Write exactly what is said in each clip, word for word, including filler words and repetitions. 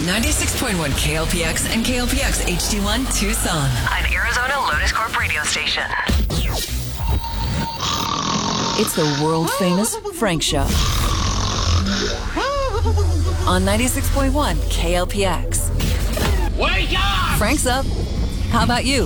ninety-six point one K L P X and K L P X H D one Tucson. An Arizona Lotus Corp radio station. It's the world-famous Frank Show. On ninety-six point one K L P X. Wake up! Frank's up. How about you?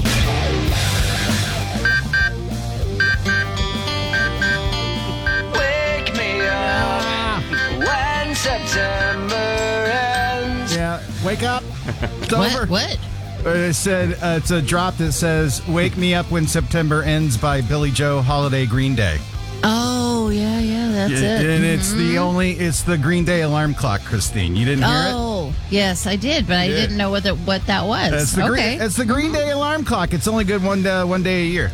Wake me up when September ends. Yeah, wake up. It's What? over. What? Uh, It said uh, it's a drop that says "Wake Me Up When September Ends" by Billy Joe Holiday, Green Day. Oh, yeah, yeah, that's Yeah, it. and it's the only it's the Green Day alarm clock, Christine. You didn't hear it? Oh, yes, I did, but I Yeah. didn't know what the, what that was. That's the okay. Green, that's the Green Day alarm clock. It's only good one uh, one day a year.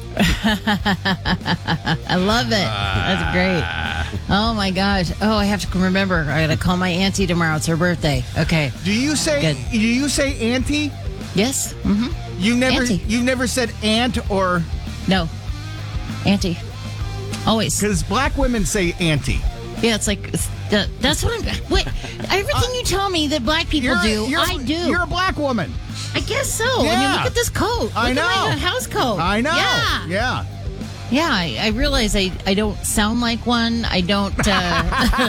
I love it. That's great. Oh, my gosh. Oh, I have to remember. I got to call my auntie tomorrow. It's her birthday. Okay. Do you say Good. do you say auntie? Yes. Mm-hmm. You never Auntie. you never said aunt or No. Auntie. Always. because black women say auntie. Yeah, it's like, it's- that- that's what I'm, what, everything you tell me that black people You're, do, you're- I do. You're a black woman. I guess so. I mean, Yeah. look at this coat. I Look know. at my house coat. I know. Yeah. Yeah. Yeah, I, I realize I, I don't sound like one. I don't. Uh,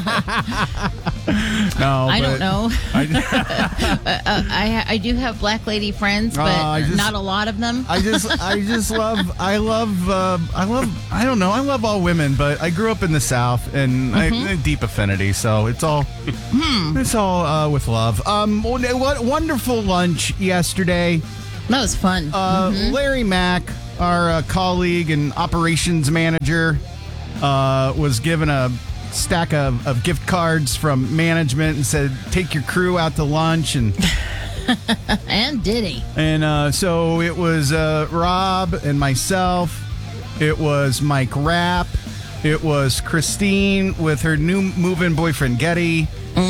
No, I but don't know. I, uh, I I do have black lady friends, but Oh, I just- not a lot of them. I just I just love I love uh, I love I don't know I love all women, but I grew up in the South and I Mm-hmm. have a deep affinity, so it's all Hmm. it's all uh, with love. Um, what wonderful lunch yesterday. That was fun. Uh, Larry Mack, our uh, colleague and operations manager, uh, was given a stack of, of gift cards from management and said, "Take your crew out to lunch." And and Diddy. and uh, so it was uh, Rob and myself. It was Mike Rapp. It was Christine with her new move-in boyfriend Getty,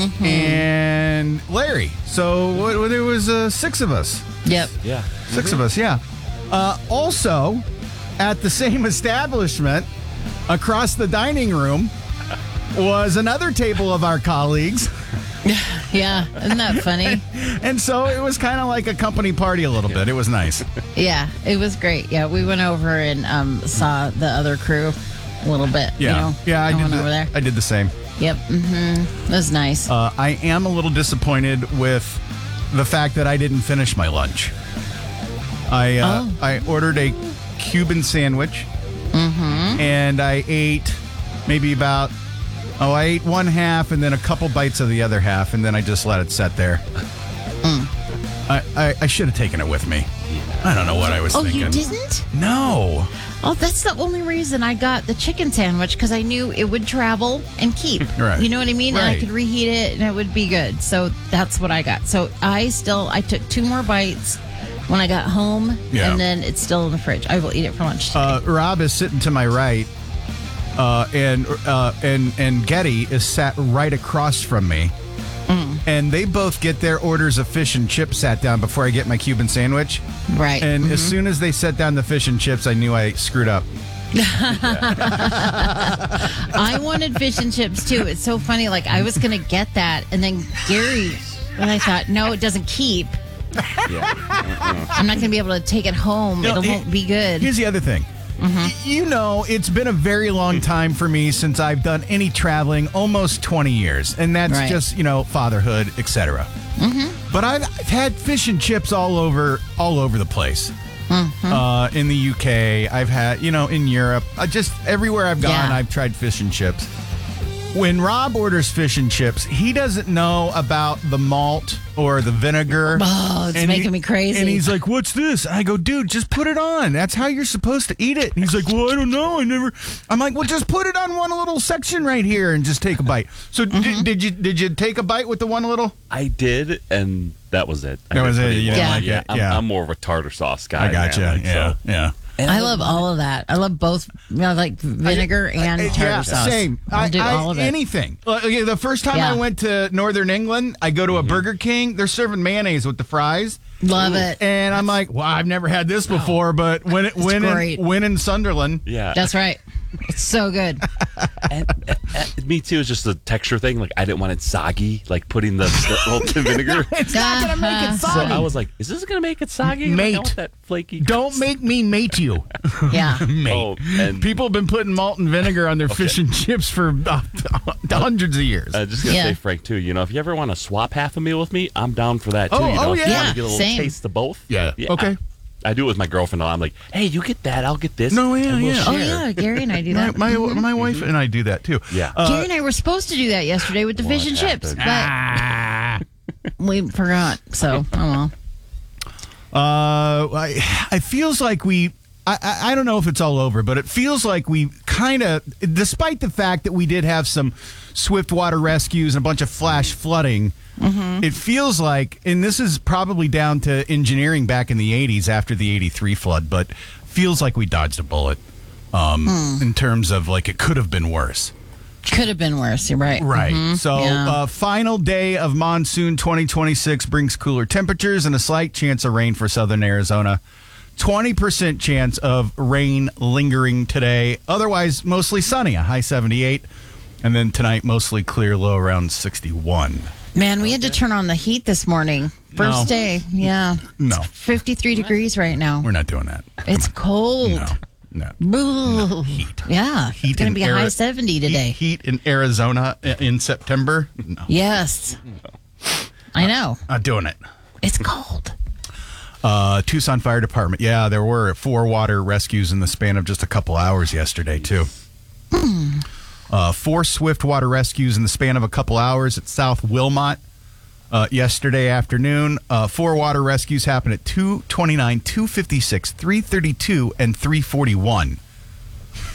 and Larry. So what, what, there was uh, six of us. Yep. Yeah. 6 of us, yeah. Uh, also, at the same establishment, across the dining room, was another table of our colleagues. Yeah. Isn't that funny? And so it was kind of like a company party a little bit. It was nice. Yeah, it was great. Yeah, we went over and um, saw the other crew a little bit. Yeah. You know, yeah, I going did, the, over there. I did the same. Yep. Mm-hmm. It was nice. Uh, I am a little disappointed with the fact that I didn't finish my lunch. I uh, Oh. I ordered a Cuban sandwich, Mm-hmm. and I ate maybe about oh I ate one half and then a couple bites of the other half, and then I just let it sit there. Mm. I, I I should have taken it with me. I don't know what I was Oh, thinking. you didn't? No. Oh, that's the only reason I got the chicken sandwich, because I knew it would travel and keep. Right. You know what I mean? And I Right. could reheat it and it would be good. So that's what I got. So I still, I took two more bites when I got home, Yeah. and then it's still in the fridge. I will eat it for lunch today. Uh, Rob is sitting to my right, uh, and uh, and and Getty is sat right across from me, Mm. and they both get their orders of fish and chips sat down before I get my Cuban sandwich. right. And Mhm. as soon as they set down the fish and chips, I knew I screwed up. I wanted fish and chips too. It's so funny. Like, I was going to get that, and then Gary, and I thought, no, it doesn't keep. I'm not going to be able to take it home. No, it it- won't be good. Here's the other thing. Y- You know, it's been a very long time for me since I've done any traveling, almost twenty years. And that's Right. just, you know, fatherhood, et cetera. But I've, I've had fish and chips all over all over the place. Uh, in the U K, I've had, you know, in Europe. I just everywhere I've gone, Yeah. I've tried fish and chips. When Rob orders fish and chips, he doesn't know about the malt or the vinegar. Oh, it's And making he- me crazy. And he's like, "What's this?" I go, "Dude, just put it on. That's how you're supposed to eat it." And he's like, "Well, I don't know. I never." I'm like, "Well, just put it on one little section right here and just take a bite." So Mm-hmm. did, did you did you take a bite with the one little? I did, and that was it. I That was didn't it. put You any didn't more. like yeah, it? I'm, Yeah. I'm more of a tartar sauce guy. I gotcha. man, like, yeah, so- yeah. I love all of that. I love both, you know, like vinegar and Uh, tartar yeah, sauce. same. I'll I, do I- all of it. Anything. Uh, okay, the first time I Yeah. went to Northern England, I go to a Burger King. They're serving mayonnaise with the fries. Love it. And I'm like, well, I've never had this before, but when it when in, great. when in Sunderland, Yeah. That's right. It's so good. And, and, and me too. It's just a texture thing. Like I didn't want it soggy. Like putting the, the Lipton vinegar. It's not going to make it So soggy. I was like, "Is this going to make it soggy?" Like, I Mate. want that flaky. Don't make me mate you. Yeah. Mate. Oh, and People have been putting malt and vinegar on their fish and chips for uh, hundreds of years. uh, just gonna Yeah. say, Frank, too. You know, if you ever want to swap half a meal with me, I'm down for that too. Oh, you know, oh, if you yeah. want to get a little Same. taste of both. Yeah. Okay. I, I do it with my girlfriend. I'm like, "Hey, you get that, I'll get this." No, yeah, and we'll yeah. Oh, share. yeah. Gary and I do my that. my, my wife and I do that too. Yeah. Uh, Gary and I were supposed to do that yesterday with the fish and chips, happened? but we forgot. So, oh well. Uh, I, it feels like we. I, I I don't know if it's all over, but it feels like we kind of, despite the fact that we did have some swift water rescues and a bunch of flash flooding, it feels like, and this is probably down to engineering back in the eighties after the eighty-three flood, but feels like we dodged a bullet um, in terms of like it could have been worse. Could have been worse. You're right. Right. So, Yeah. uh, final day of monsoon twenty twenty-six brings cooler temperatures and a slight chance of rain for southern Arizona. twenty percent chance of rain lingering today. Otherwise, mostly sunny, a high seventy-eight. And then tonight, mostly clear, low around sixty-one. Man, we had to turn on the heat this morning. First No. day. Yeah. No, fifty-three degrees right now. we're not doing that. It's cold. No, no. Boo. Heat. Yeah. Heat it's going in to be a high Ari- seventy today. Heat, heat in Arizona i- in September? No, Yes. I know. not doing it. It's cold. Uh, Tucson Fire Department. Yeah, there were four water rescues in the span of just a couple hours yesterday, too. Uh, four swift water rescues in the span of a couple hours at South Wilmot uh, yesterday afternoon. Uh, four water rescues happened at two twenty-nine, two fifty-six, three thirty-two, and three forty-one.